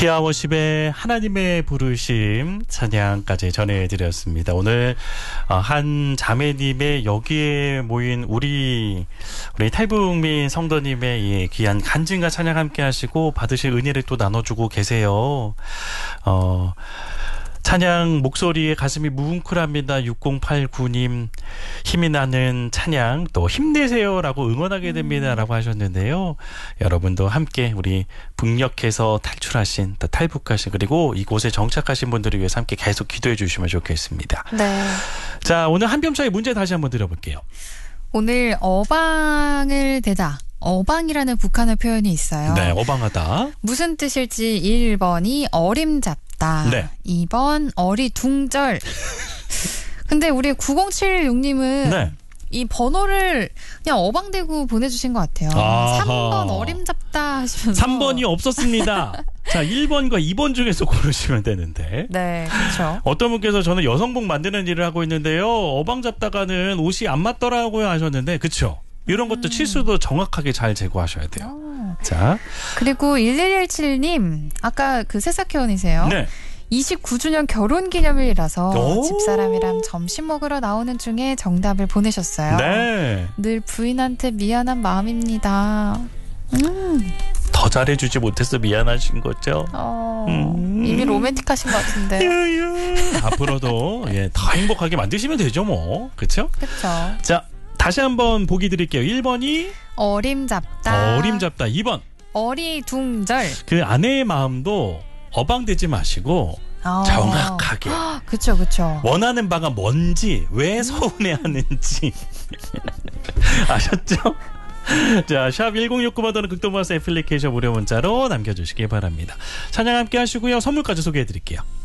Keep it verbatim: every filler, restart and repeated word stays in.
피아워십의 하나님의 부르심 찬양까지 전해드렸습니다. 오늘 한 자매님의 여기에 모인 우리 우리 탈북민 성도님의 이 귀한 간증과 찬양 함께 하시고 받으실 은혜를 또 나눠주고 계세요. 어, 찬양 목소리에 가슴이 뭉클합니다. 육공팔구 님 힘이 나는 찬양 또 힘내세요라고 응원하게 됩니다라고 하셨는데요. 여러분도 함께 우리 북녘에서 탈출하신 또 탈북하신 그리고 이곳에 정착하신 분들을 위해서 함께 계속 기도해 주시면 좋겠습니다. 네. 자, 오늘 한 뼘 차이 문제 다시 한번 드려볼게요. 오늘 어방을 대다. 어방이라는 북한어 표현이 있어요. 네, 어방하다. 무슨 뜻일지 일 번이 어림잡다. 네. 이 번 어리둥절. 근데 우리 구공칠육 님은 네. 이 번호를 그냥 어방대고 보내주신 것 같아요. 아하. 삼 번 어림잡다 하시면서. 삼 번이 없었습니다. 자, 일 번과 이 번 중에서 고르시면 되는데. 네, 그렇죠. 어떤 분께서 저는 여성복 만드는 일을 하고 있는데요. 어방 잡다가는 옷이 안 맞더라고요 하셨는데 그렇죠. 이런 것도 음. 치수도 정확하게 잘 제거하셔야 돼요. 오. 자. 그리고 일일일칠 님 아까 그 새싹회원이세요? 네. 이십구 주년 결혼기념일이라서 오. 집사람이랑 점심 먹으러 나오는 중에 정답을 보내셨어요. 네. 늘 부인한테 미안한 마음입니다. 음. 더 잘해주지 못해서 미안하신 거죠? 어, 음. 이미 로맨틱하신 것 같은데. 유유. 앞으로도 예, 더 행복하게 만드시면 되죠 뭐. 그렇죠? 그렇죠. 자, 다시 한번 보기 드릴게요. 일 번이 어림잡다. 어림잡다. 이 번 어리둥절. 그 아내의 마음도 어방되지 마시고 어. 정확하게 그렇죠, 그렇죠. 원하는 바가 뭔지 왜 서운해하는지 아셨죠? 자, 샵 일공육구 번호는 극동버스 애플리케이션 무료 문자로 남겨주시기 바랍니다. 찬양 함께 하시고요. 선물까지 소개해드릴게요.